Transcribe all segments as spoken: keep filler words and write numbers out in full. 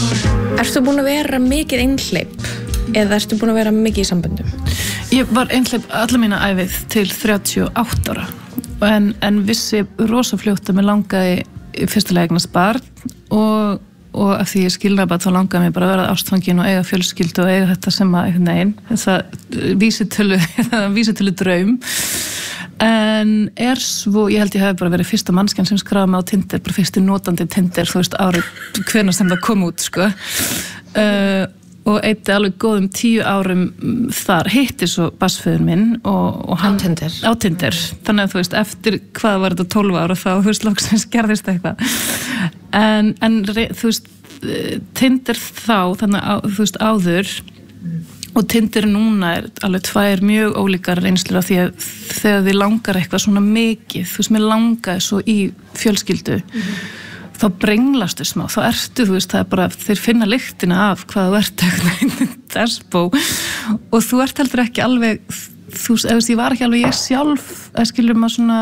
Ertu búin að vera mikið einhleyp eða ertu búin að vera mikið í samböndum? Ég var einhleyp alla mína ævið til þrjátíu og átta ára en, en vissi rosa fljótt að mér langaði fyrstulega eignast barn og, og af því ég skilnaði bara þá langaði mér bara að vera ástfangin og eiga fjölskyldu og eiga þetta sem að einhvern veginn þessa vísitölu, vísitölu draum en er svo, ég held ég hef bara verið fyrsta mannskjan sem skráði mig á Tinder, bara fyrsti notandi Tinder, þú veist árið hvenær sem það kom út sko uh, og eitti alveg góðum tíu árum þar, hitti svo bassföður minn og, og hann, á Tinder. á Tinder þannig að þú veist, eftir hvað var þetta tólf ára þá, þú veist, loksins gerðist eitthvað en, en þú veist Tinder þá, þannig að þú veist, áður og Tinder núna er alveg tvær mjög ólíkar reynslur af því að þegar þið langar eitthvað svona mikið, þú veist, mér langaði svo í fjölskyldu mm-hmm. þá brenglastu smá, þá ertu, þú veist, það er bara, þeir finna lyktina af hvað þú ert eitthvað despo og þú ert heldur ekki alveg, þú veist, ég var ekki alveg ég sjálf, að skilur maður svona,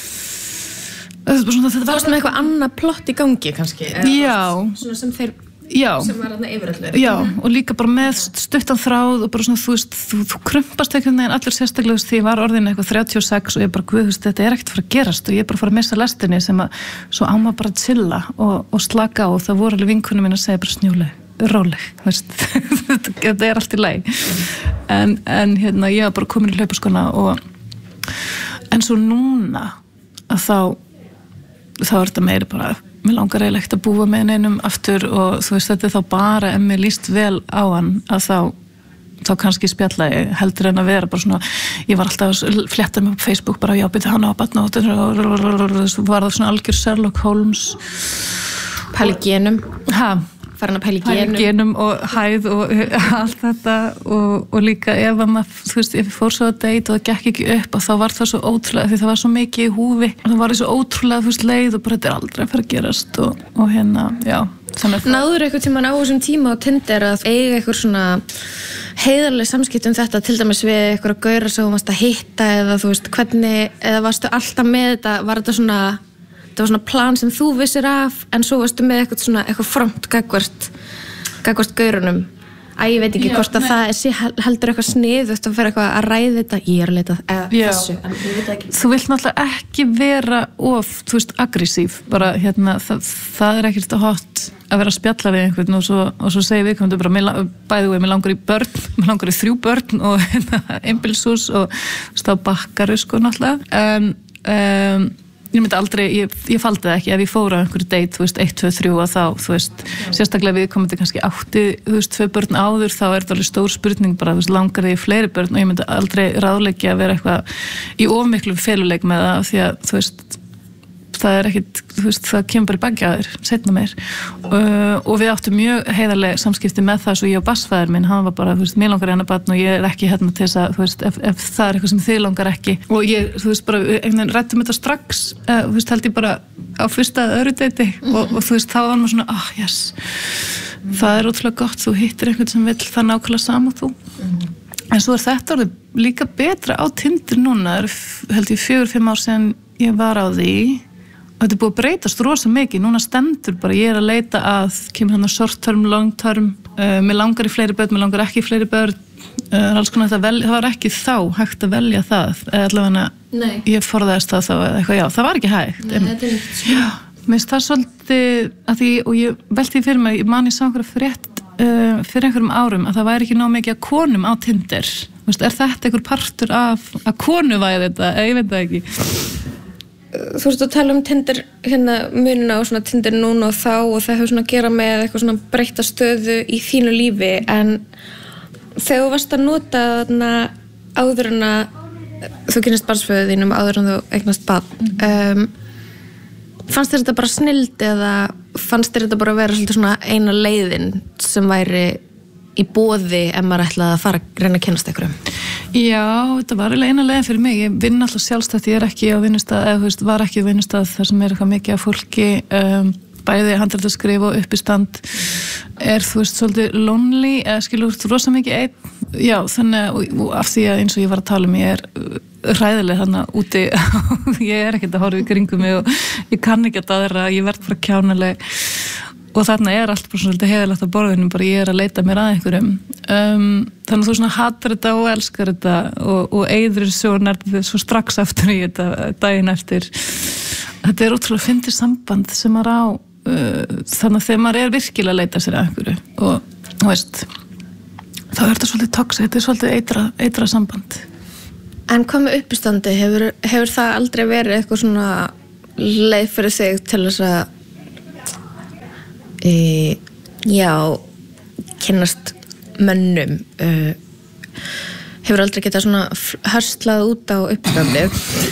svona þetta var svona eitthvað annað plott í gangi kannski, já, svona sem þeir já, sem var þarna yfir öllu. Já, og líka bara með stuttan þráð og bara svona, þú veist, þú, þú krumpast einhvern veginn allir sérstaklega því ég var orðin eitthvað þrjátíu og sex og ég bara, guð, þú veist, þetta er ekkert að fara að gerast og ég er bara að fara að missa lestinni sem að svo á maður bara að chilla og, og slaka á og það voru alveg vinkunum mín að segja bara snjúleg, róleg, veist, þetta er allt í lagi. En, en hérna, ég var bara komin í hlaupaskóna og en svo núna að þá, þá er þetta meiri bara mér langar eiginlega ekkert að búa með neinum aftur og þú veist þetta er þá bara ef mér líst vel á hann að þá þá kannski spjalla ég heldur en að vera bara svona, ég var alltaf að fletta mig á Facebook bara já, byrði hann á batna og var það svona algjör Sherlock Holmes pæli genum ha, farin að pæli genum. genum og hæð og allt þetta og, og líka ef að maður, þú veist, ef ég fór svo að deyta og það gekk ekki upp og þá var það svo ótrúlega því það var svo mikið í húfi og það var svo ótrúlega, þú veist, leið og bara þetta er aldrei að fara að gerast og, og hérna, já Náður eitthvað tímann á þessum tíma á Tinder að eiga eitthvað svona heiðarleg samskipti um þetta, til dæmis við eitthvað að gaura sem þú varst að hitta eða þú veist, hvernig, eða varstu alltaf með þetta, var þetta svona þetta var svona plan sem þú vissir af en svo varstu með eitthvað svona eitthvað fromt gagvart gagvart gaurunum að ég veit ekki já, hvort að nei. Það er heldur eitthvað sniðugt að vera eitthvað að ræða þetta ég er að leita eða þessu en ég veit ekki þú vilt náttúrulega ekki vera of þú veist aggressív bara hérna það, það er ekkert að hot að vera að spjalla við einhvern og svo, og svo segir við komum bara mér, bæði við, mér langar í börn mér langar í þrjú börn og einbýlishús og stá bakkaru sko náttúrulega um, um, ég myndi aldrei, ég, ég faldi það ekki ef ég fór á einhverju date, þú veist, eitt, tvö, þrjú og þá, þú veist, sérstaklega við komum til kannski átti, þú veist, tvö börn áður þá er það alveg stór spurning bara, þú veist, langar þig í fleiri börn og ég myndi aldrei ráðleggja að vera eitthvað í of miklu feluleik með það því að, þú veist, það er ekkit, þú veist, það kemur bara í baggi að þér, setna meir uh, og við áttum mjög heiðarlega samskipti með það svo ég og bassfæður minn, hann var bara, þú veist, mér langar hérna barn og ég er ekki hérna til þess að, þú veist, ef, ef það er eitthvað sem þið langar ekki og ég, þú veist, bara, einhvern veginn rættum þetta strax, uh, þú veist, held ég bara á fyrsta öðru deiti mm-hmm. og, og þú veist, þá var maður svona, ah, oh, yes mm-hmm. það er ótrúlega gott, þú hittir einhvern sem vill það nákvæmlega sama þú mm-hmm. en svo er þetta orðið líka betra á Tinder núna, held ég fjögur, fimm ár síðan ég var á því þetta er búið að breytast rosa mikið, núna stendur bara, ég er að leita að, kemur hann að short term, long term, uh, mér langar í fleiri börn, mér langar ekki í fleiri börn, uh, alls konar þetta vel, það var ekki þá hægt að velja það, eða allavega, ég forðaðist það þá, eða eitthvað, já, það var ekki hægt. Nei, þetta er nýtt. Já, mér finnst það svolítið, að því, og ég velti því fyrir mig, ég man ég sá einhverja frétt uh, fyrir einhverjum árum, að það væri ekki nóg mikið að konum á Tinder, veist, er þetta einhver partur af að konu væði þetta, ég veit það ekki. Þú veist að tala um Tinder hérna munina og svona Tinder núna og þá og það hefur svona að gera með eitthvað svona breytta stöðu í þínu lífi en þegar þú varst að nota þarna áður en að þú kynnist barnsföðu þínum áður en þú eignast barn um, fannst þér þetta bara snilld eða fannst þér þetta bara að vera svolítið svona eina leiðin sem væri í boði ef maður ætlaði að fara að reyna að kynnast einhverjum? Já, þetta var eiginlega eina leiðin fyrir mig. Ég vinn alltaf sjálfstætt, ég er ekki á vinnustað, eða þú veist, var ekki á vinnustað þar sem er eitthvað mikið af fólki, um, bæði handritaskrif og uppistand er, þú veist, svolítið lonely, eða skilur þú rosa mikið einn. Já, þannig, og, og af því að eins og ég var að tala um, ég er hræðileg þannig úti, ég er ekkert að horfa í kringum mig og ég kann ekki að aðra, ég verð bara kjánaleg. og þarna er allt bara svolítið heiðalegt á borðinu, bara ég er að leita mér að einhverjum um, þannig að þú svona hatar þetta og elskar þetta og, og eyðir svo nærðið svo strax aftur í þetta daginn eftir. Þetta er ótrúlega fyndið samband sem maður á uh, þannig að þegar maður er virkilega að leita sér að einhverju og þú veist þá er þetta svolítið toxic, þetta er svolítið eitra, eitra samband. En hvað með uppistandi, hefur, hefur það aldrei verið eitthvað svona leið fyrir þig til þess að e, já kynnast mönnum uh, hefur aldrei getað svona höslað út á uppistandi?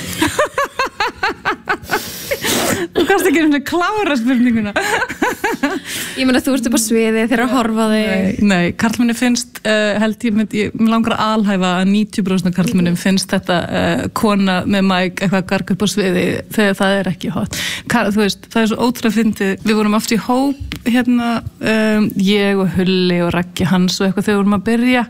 Þú kannst ekki einhvern veginn klára spurninguna. Ég meina þú ert upp á sviði þegar að horfa þig. Nei, nei, karlmenni finnst uh, held ég, ég, ég langar að alhæfa að níutíu prósent af karlmennum finnst þetta uh, kona með mæk eitthvað garg upp á sviði þegar það er ekki hot. Kar, þú veist, það er svo ótrúlega fyndið. Við vorum oft í hóp hérna, um, ég og Hulli og Raggi Hans og eitthvað þegar við vorum að byrja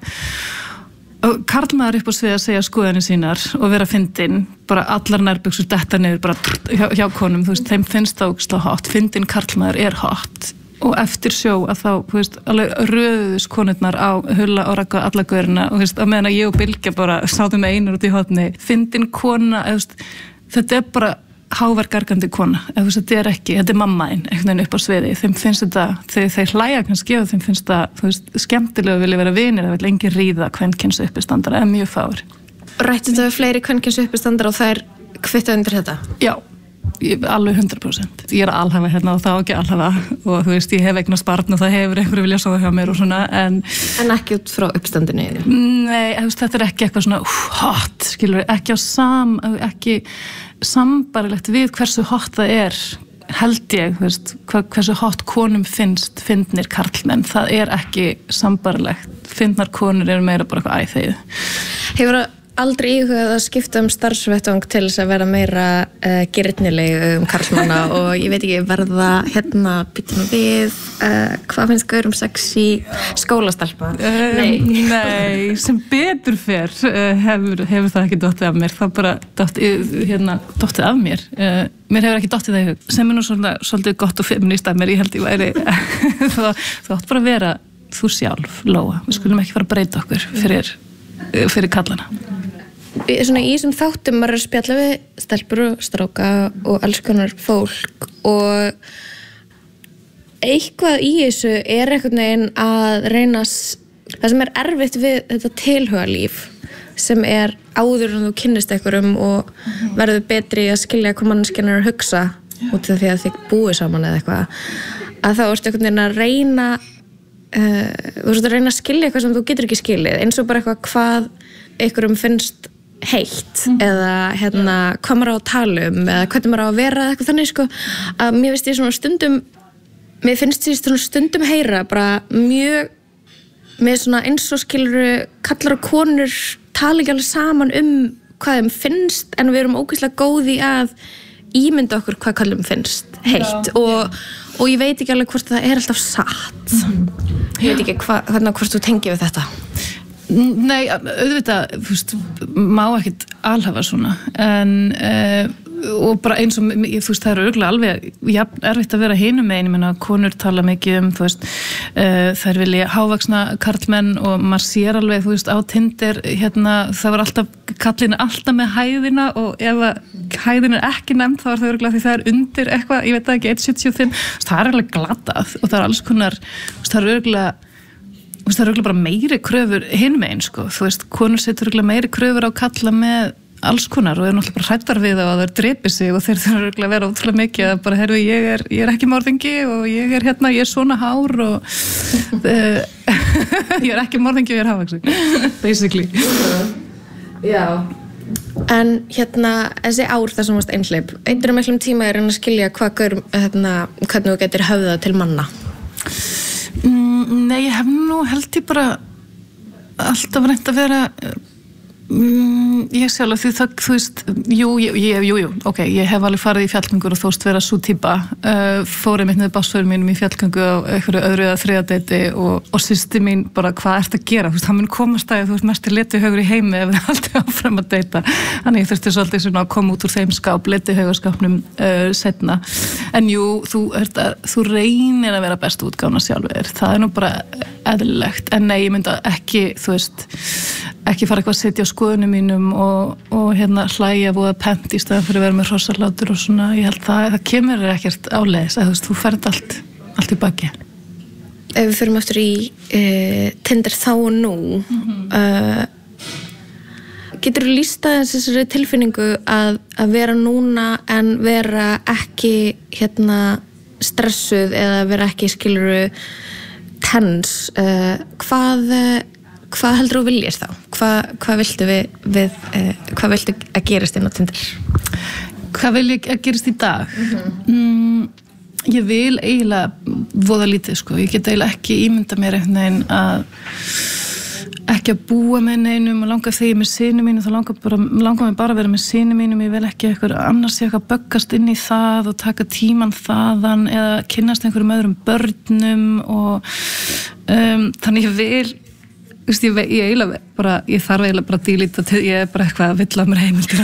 og karlmaður upp á svið að segja skoðanir sínar og vera fyndin, bara allar nærbuxur detta niður bara hjá, hjá konum, þú veist, þeim finnst það ógeðslega hot, fyndin karlmaður er hot og eftir sjó að þá, þú veist, alveg röðus konurnar á Hulla og Ragga alla gaurina og þú veist, að meðan að ég og Bylgja bara sátum með einur út í hotni, fyndin kona, þú veist, þetta er bara hávergargandi kona, ef þú veist, þetta er ekki, þetta er mammaðinn, einhvern veginn upp á sviði, þeim finnst þetta, þegar þeir hlæja kannski og þeim finnst það, þú veist, skemmtilega að vilja vera vinir, það vil engin ríða kvenkyns uppistandara, eða mjög fáir. Rættu þetta við fleiri kvenkyns uppistandara og þær kvittu undir þetta? Já, ég, alveg hundrað prósent. Ég er að alhafa hérna og það á ekki að alhafa og þú veist, ég hef eignast barn og það hefur einhverju vilja sofa hjá mér og svona, en... En ekki út frá uppstandinu? Nei, þú veist, þetta er ekki eitthvað svona uh, hot, skilur, ekki á sam, ekki sambarilegt við hversu hot það er, held ég, þú veist, hva, hversu hot konum finnst fyndnir karlmenn, það er ekki sambarilegt. Fyndnar konur eru meira bara eitthvað æþeyð. Hefur það aldrei íhugað að skipta um starfsvettvang til þess að vera meira uh, girnileg um karlmanna og ég veit ekki verða hérna býtum við uh, hvað finnst gaurum sexy skólastelpa? Um, nei. Nei, sem betur fer uh, hefur, hefur það ekki dottið af mér, það bara dottið, hérna, dottið af mér. Uh, mér hefur ekki dottið það í hug, sem er nú svona, svolítið gott og feminist af mér, ég held ég væri þú, þú átt bara að vera þú sjálf, Lóa, við skulum ekki fara að breyta okkur fyrir, fyrir kallana. Svona í þessum þáttum maður er að spjalla við stelpur og stráka og alls konar fólk og eitthvað í þessu er einhvern veginn að reyna það sem er erfitt við þetta tilhugalíf sem er áður en þú kynnist einhverjum og verður betri að skilja hvað manneskjan er að hugsa út af því að þið búið saman eða eitthvað að þá ertu einhvern veginn að reyna uh, þú ert að reyna að skilja eitthvað sem þú getur ekki skilið eins og bara eitthvað hvað einhverjum finnst heitt mm. eða hérna hvað maður á að tala um eða hvernig maður á að vera eða eitthvað þannig sko að mér finnst ég svona stundum mér finnst ég svona stundum heyra bara mjög með svona eins og skiluru kallar og konur tala ekki alveg saman um hvað þeim finnst en við erum ógeðslega góð í að ímynda okkur hvað kallum finnst heitt Já, og, og ég veit ekki alveg hvort það er alltaf satt mm. ég veit ekki hva, hvernig hvort þú tengir við þetta. Nei, auðvitað, þú veist, má ekkert alhafa svona, en uh, og bara eins og, þú veist, það eru örugglega alveg ja, erfitt að vera hinum megin, ég meina, konur tala mikið um, þú veist, uh, þær vilja hávaxna karlmenn og maður sér alveg, þú veist, á Tinder, hérna, það var alltaf, kallin er alltaf með hæðina og ef að hæðin er ekki nefnd, þá er það örugglega því það er undir eitthvað, ég veit það ekki, eitt komma sjötíu og fimm, það er alveg glatað og það er alls konar, þú veist, það er örugglega það er örugglega bara meiri kröfur hinum einn sko, þú veist, konur setur örugglega meiri kröfur á kalla með alls konar og er náttúrulega bara hræddar við það að það drepi sig og þeir þurfa örugglega að vera ótrúlega mikið að bara, heyrðu, ég er, ég er ekki morðingi og ég er hérna, ég er svona hár og ég er ekki morðingi og ég er hafvaxin, basically. Já. En hérna, þessi ár þar sem varst einhleyp, einhverjum miklum tíma er að skilja hvað gaur, hérna, hvernig þú getur höfðað til manna? Mm, nei, ég hef nú held ég bara alltaf reynt að vera Mm, ég sjálf að því það, þú veist, jú, jú, jú, jú, ok, ég hef alveg farið í fjallgöngur og þóst vera svo típa, uh, fórið mitt með bassförum mínum í fjallgöngu á einhverju öðru eða þriðja deiti og, og systir mín bara, hvað ert að gera, þú veist, það mun komast að þú veist, mest letihaugur í heimi ef þið haldið áfram að deita, þannig ég þurfti svolítið svona að koma út úr þeim skáp, letihaugarskapnum uh, setna, en jú, þú, ert að, þú reynir að vera bestu útgáfna sjálfur, það er nú bara eðlilegt, en nei, ég myndi ekki, þú veist, ekki fara eitthvað að setja á skoðunum mínum og, og hérna hlæja voða pent í staðan fyrir að vera með hrossarlátur og svona, ég held það, það kemur ekkert áleiðis, að þú veist, þú ferð allt, allt í baki. Ef við fyrir aftur í uh, Tinder þá og nú, mm-hmm. uh, getur þú lýst aðeins þessari tilfinningu að, að vera núna en vera ekki hérna stressuð eða vera ekki skiluru tens, uh, hvað Hvað heldur þú viljir þá? Hvað, hvað viltu við, við eh, hvað viltu að gerast inn á Tinder? Hvað vil ég að gerast í dag? Mm-hmm. Mm, ég vil eiginlega voða lítið, sko. Ég get eiginlega ekki ímynda mér einhvern veginn að ekki að búa með neinum og langa þegar ég með syni mínu, þá langar, bara, langar mig bara að vera með syni mínum, ég vil ekki eitthvað annars ég eitthvað böggast inn í það og taka tíman þaðan eða kynnast einhverjum öðrum börnum og um, þannig ég vil Þú veist, ég, ég eiginlega bara, ég þarf eiginlega bara að dílita til, ég er bara eitthvað að villa mér heimildir.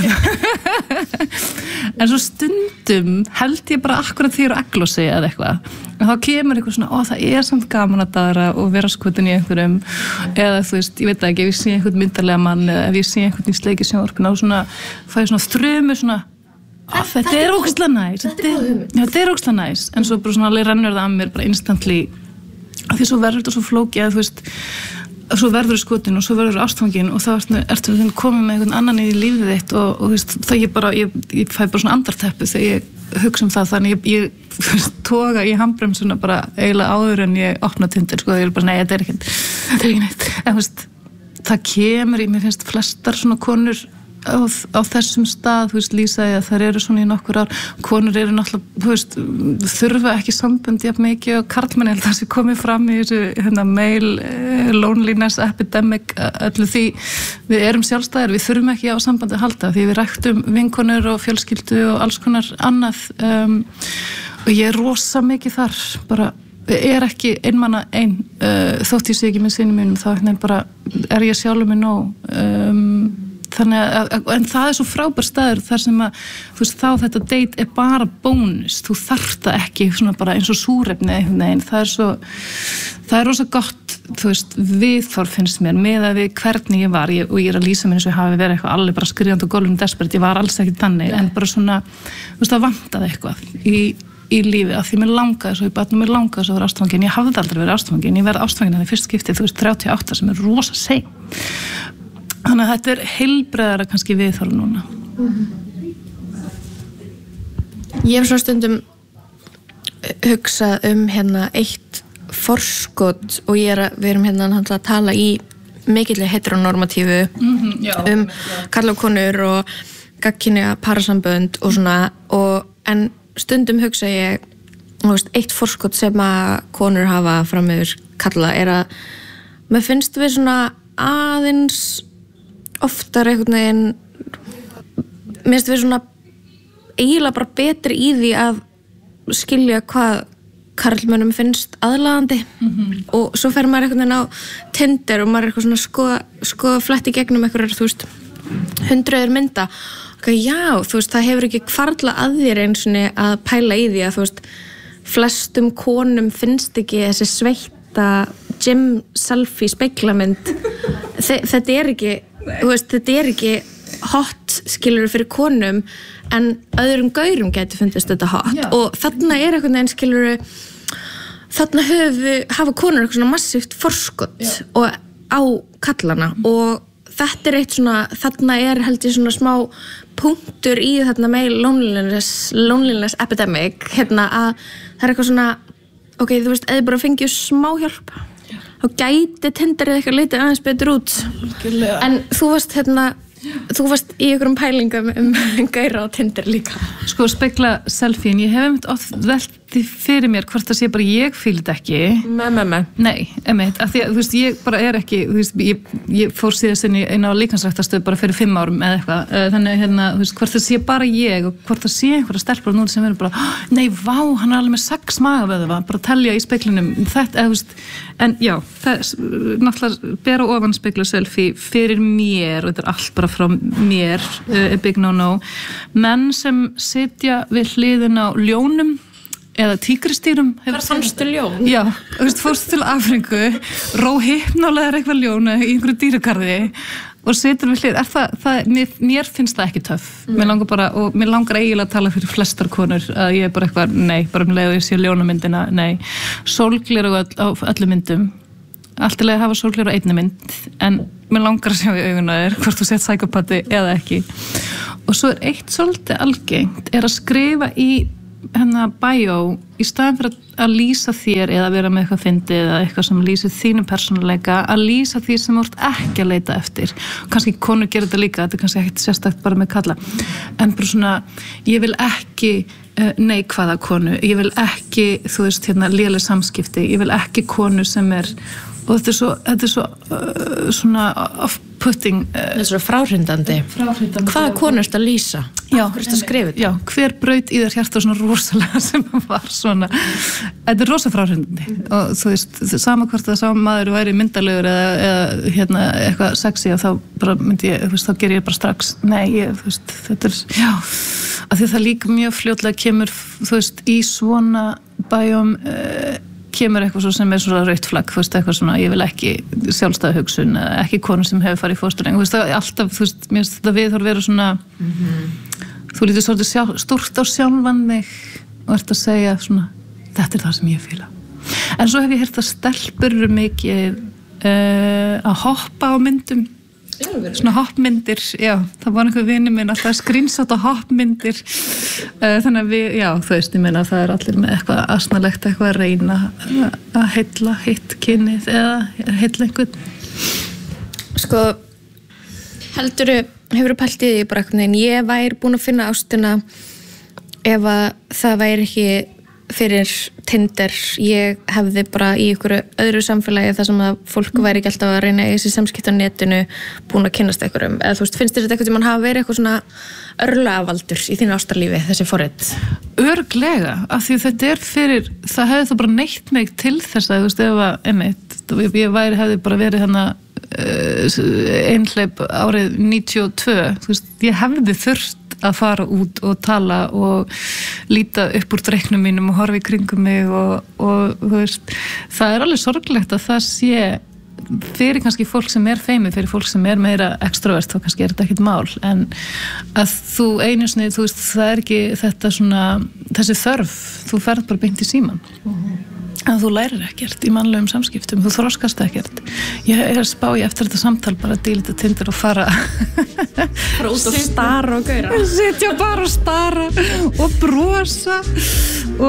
En svo stundum held ég bara akkurat því ég er á eglósi eða eitthvað. Og þá kemur eitthvað svona, ó það er samt gaman að daðra og vera skotin í einhverjum. Eða þú veist, ég veit ekki, ef ég sé einhvern myndarlega mann eða ef ég sé einhvern í sleiki sjónvarpinu og svona, fæ ég svona þrumu svona, ó þetta er ógeðslega næs, þetta er ógeðslega næs. En svo bara svona alveg rennur það að mér bara instantly, af því svo verður þetta svo flókið að þú veist, svo verður skotin og svo verður ástfangin og þá ertu, ertu komið með einhvern annan í lífið þitt og, og veist, það ég bara, ég, ég fæ bara svona andarteppu þegar ég hugsa um það, þannig ég, ég veist, toga í handbremsuna bara eiginlega áður en ég opna Tinder, sko, ég er bara, nei, þetta er ekki, þetta er ekki neitt, en veist, það kemur í, mér finnst flestar svona konur á, á þessum stað, þú veist, lýsaði að þær eru svona í nokkur ár, konur eru náttúrulega, þú veist, þurfa ekki sambönd jafn mikið og karlmenn held að það sé komið fram í þessu, hérna, male loneliness epidemic, öllu því við erum sjálfstæðir, við þurfum ekki á sambandi að halda, því við ræktum vinkonur og fjölskyldu og alls konar annað um, og ég er rosa mikið þar, bara er ekki einmanna ein, uh, þótt ég sé ekki með sinni mínum, þá bara er ég sjálfur mig nóg um, þannig að, en það er svo frábær staður þar sem að, þú veist, þá þetta date er bara bónus, þú þarft það ekki svona bara eins og súrefni einhvern veginn, það er svo, það er rosa gott, þú veist, viðhorf finnst mér með að við hvernig ég var, ég, og ég er að lýsa mér eins og ég hafi verið eitthvað alveg bara skrifandi á gólfinu desperate, ég var alls ekki þannig, en bara svona, þú veist, það vantaði eitthvað í, í lífi, af því mér langaði svo í batnum, mér langaði svo að vera ástfangin, ég hafði aldrei verið ástfangin, ég verði ástfangin en í fyrst skipti, þú veist, þrjátíu og átta sem er rosa sein. Þannig að þetta er heilbreiðara kannski viðhorf núna. Mm-hmm. Ég hef svona stundum hugsað um hérna eitt forskot og ég er að, við erum hérna að tala í mikilli heteronormatífu mm-hmm, já, um karla og konur og gagnkynja parasambönd og svona, og, en stundum hugsa ég, þú veist, eitt forskot sem að konur hafa fram yfir karla er að mér finnst við svona aðeins oftar einhvern veginn mér finnst við svona eiginlega bara betri í því að skilja hvað karlmönnum finnst aðlaðandi mm-hmm. og svo fer maður einhvern veginn á Tinder og maður er eitthvað svona skoða, skoða flett í gegnum einhverjar, þú veist, hundruður mynda og já, þú veist, það hefur ekki hvarfla að þér eins og að pæla í því að, þú veist, flestum konum finnst ekki þessi sveita gym selfie speiklamynd þetta er ekki þú veist, þetta er ekki hot skilur fyrir konum en öðrum gaurum getur fundist þetta hot Já. Og þarna er einhvern veginn skilur þarna höfu, hafa konur eitthvað svona massíft forskot Já. Og á kallana mm. og þetta er eitt svona, þarna er held ég svona smá punktur í þarna með loneliness, loneliness epidemic hérna að það er eitthvað svona ok, þú veist, eða bara fengið smá hjálp þá gæti Tinderið eitthvað litið aðeins betur út Algjörlega. En þú varst hérna þú varst í einhverjum pælingum um gæra á Tinder líka sko spekla selfie, en ég hef einmitt oft velt velti fyrir mér hvort það sé bara ég fíl þetta ekki me, me, me. nei, emitt, af því að þú veist ég bara er ekki, þú veist, ég, ég fór síðast inn í eina á líkansræktarstöð bara fyrir fimm árum eða eitthvað, þannig hérna, þú veist, hvort það sé bara ég og hvort það sé einhverja stelpur núna sem verður bara, nei, vá, hann er alveg með sex magavöðva, bara telja í speglinum þetta, eða þú veist, en já það náttúrulega bera ofan spegla selfie fyrir mér og þetta er allt bara frá mér, uh, big no no menn sem sitja við hliðin á ljónum eða tígristýrum. Hvar fannstu ljón? Já, þú veist, fórstu til Afríku ró hypnálega eitthvað ljóna í einhverju dýragarði og situr við hlið, er það, það mér, mér finnst það ekki töff, mm. mér langar bara og mér langar eiginlega að tala fyrir flestar konur að ég er bara eitthvað, nei, bara um leið og ég sé ljónamyndina, nei, sólgler á, öll, á öllu myndum alltilega hafa sólgler á einni mynd en mér langar að sjá í auguna þér hvort þú sett psykopati eða ekki og svo er eitt svolítið algengt er að skrifa í hennar bio í staðan fyrir að lýsa þér eða vera með eitthvað fyndið eða eitthvað sem lýsir þínum persónuleika að lýsa því sem þú ert ekki að leita eftir kannski konur gerir þetta líka, þetta er kannski ekkert sérstakt bara með kalla en bara svona, ég vil ekki uh, neikvæða konu, ég vil ekki þú veist, hérna, léleg samskipti ég vil ekki konu sem er og þetta er svo, þetta er svo uh, svona off-putting uh, þetta er svo fráhrindandi hvaða konu ertu að lýsa? Já, ertu að skrifa þetta? Já, hver braut í þér hjarta svona rosalega sem var svona þetta er rosa fráhrindandi og þú veist, sama hvort það sama maður væri myndalegur eða, eða hérna, eitthvað sexy og þá bara myndi ég, þú veist, þá ger ég bara strax nei, ég, þú veist, þetta er já, af því það líka mjög fljótlega kemur þú veist, í svona bæjum uh, kemur eitthvað svo sem er svona rautt flagg, þú veist, eitthvað svona, ég vil ekki sjálfstæða hugsun, ekki konu sem hefur farið í fóstureyðingu, þú veist, það er alltaf, þú veist, mér finnst þetta viðhorf vera svona, mm-hmm. þú lítur svolítið sjálf, stórt á sjálfan þig og ert að segja svona, þetta er það sem ég fíla. En svo hef ég heyrt að stelpur eru mikið uh, að hoppa á myndum, svona hoppmyndir, já, það var einhver vini minn alltaf að screenshota hoppmyndir uh, þannig að við, já, þú veist, ég meina að það er allir með eitthvað asnalegt, eitthvað að reyna að heilla hitt kynið eða heilla einhvern. Sko, heldurðu, hefurðu pælt í því bara eitthvað, en ég væri búin að finna ástina ef að það væri ekki fyrir Tinder, ég hefði bara í einhverju öðru samfélagi þar sem að fólk væri ekki alltaf að reyna í þessi samskipti á netinu búin að kynnast einhverjum, eða þú veist, finnst þér þetta eitthvað til mann hafa verið eitthvað svona örlagavaldur í þínu ástarlífi, þessi forrit? Örglega, af því þetta er fyrir, það hefði það bara neytt mig til þess að, þú veist, ef að, einmitt, ég væri, hefði bara verið hérna uh, einhleip árið níutíu og tvö, þú veist, ég hefði þurft að fara út og tala og líta upp úr dreiknum mínum og horfa í kringum mig og, og þú veist, það er alveg sorglegt að það sé fyrir kannski fólk sem er feimið, fyrir fólk sem er meira extrovert, þá kannski er þetta ekkert mál en að þú einu sinni, þú veist, það er ekki þetta svona, þessi þörf, þú ferð bara beint í síman uh-huh. en þú lærir ekkert í mannlegum samskiptum, þú þroskast ekkert. Ég er að spá ég eftir þetta samtal bara að díla þetta Tinder og fara fara út og stara og gauðra. Sitja bara og stara og brosa og